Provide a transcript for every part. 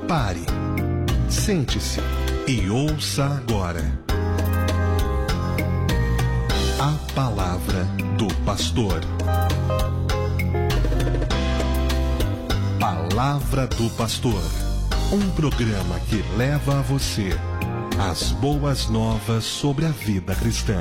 Pare, sente-se e ouça agora a Palavra do Pastor. Palavra do Pastor, um programa que leva a você as boas novas sobre a vida cristã.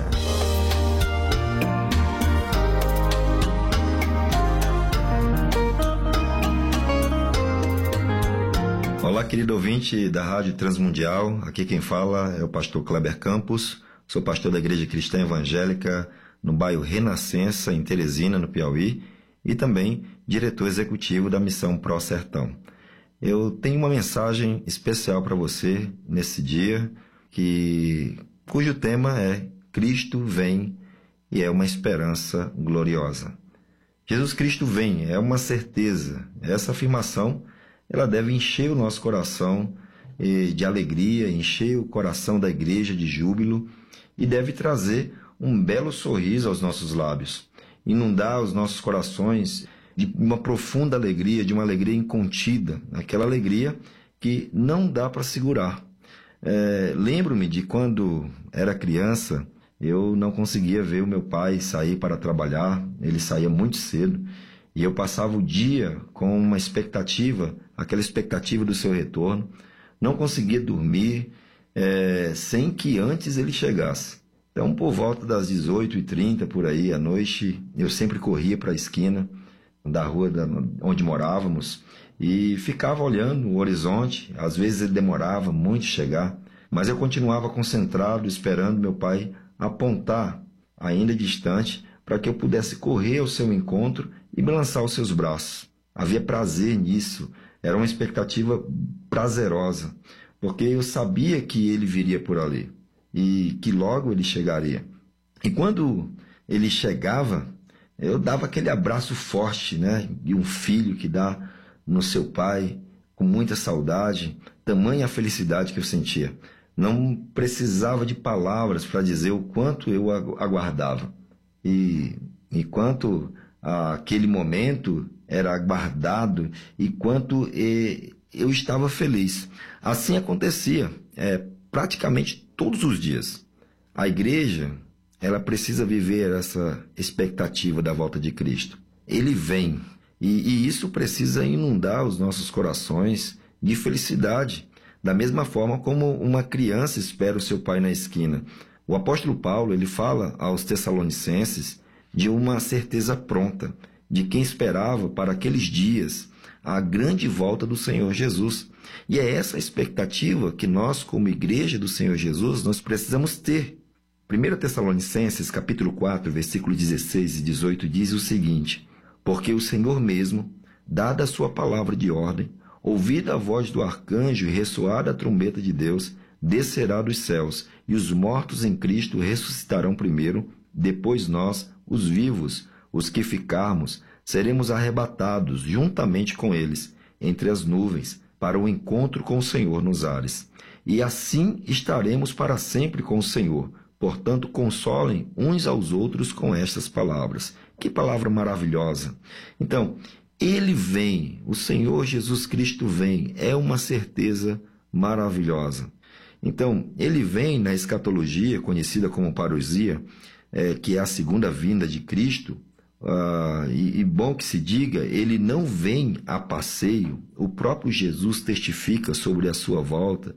Olá, querido ouvinte da Rádio Transmundial, aqui quem fala é o pastor Kleber Campos, sou pastor da Igreja Cristã Evangélica no bairro Renascença, em Teresina, no Piauí, e também diretor executivo da Missão Pro Sertão. Eu tenho uma mensagem especial para você nesse dia, cujo tema é Cristo vem e é uma esperança gloriosa. Jesus Cristo vem, é uma certeza. Essa afirmação ela deve encher o nosso coração de alegria, encher o coração da igreja de júbilo e deve trazer um belo sorriso aos nossos lábios, inundar os nossos corações de uma profunda alegria, de uma alegria incontida, aquela alegria que não dá para segurar. Lembro-me de quando era criança, eu não conseguia ver o meu pai sair para trabalhar, ele saía muito cedo, e eu passava o dia com uma expectativa, aquela expectativa do seu retorno, não conseguia dormir sem que antes ele chegasse. Então, por volta das 18h30, por aí, à noite, eu sempre corria para a esquina da rua onde morávamos e ficava olhando o horizonte. Às vezes ele demorava muito chegar, mas eu continuava concentrado, esperando meu pai apontar, ainda distante, para que eu pudesse correr ao seu encontro e me lançar aos seus braços. Havia prazer nisso, era uma expectativa prazerosa, porque eu sabia que ele viria por ali e que logo ele chegaria. E quando ele chegava, eu dava aquele abraço forte, de um filho que dá no seu pai, com muita saudade, tamanha a felicidade que eu sentia. Não precisava de palavras para dizer o quanto eu aguardava. E quanto aquele momento era aguardado e quanto eu estava feliz. Assim acontecia praticamente todos os dias. A igreja, ela precisa viver essa expectativa da volta de Cristo. Ele vem e isso precisa inundar os nossos corações de felicidade, da mesma forma como uma criança espera o seu pai na esquina. O apóstolo Paulo, ele fala aos Tessalonicenses de uma certeza pronta, de quem esperava para aqueles dias a grande volta do Senhor Jesus. E é essa expectativa que nós, como igreja do Senhor Jesus, nós precisamos ter. 1 Tessalonicenses, capítulo 4, versículo 16 e 18, diz o seguinte: porque o Senhor mesmo, dada a sua palavra de ordem, ouvida a voz do arcanjo e ressoada a trombeta de Deus, descerá dos céus, e os mortos em Cristo ressuscitarão primeiro, depois nós, os vivos, os que ficarmos, seremos arrebatados juntamente com eles, entre as nuvens, para o encontro com o Senhor nos ares. E assim estaremos para sempre com o Senhor. Portanto, consolem uns aos outros com estas palavras. Que palavra maravilhosa! Então, ele vem, o Senhor Jesus Cristo vem, é uma certeza maravilhosa. Então, ele vem na escatologia, conhecida como parousia, que é a segunda vinda de Cristo, e bom que se diga, ele não vem a passeio. O próprio Jesus testifica sobre a sua volta,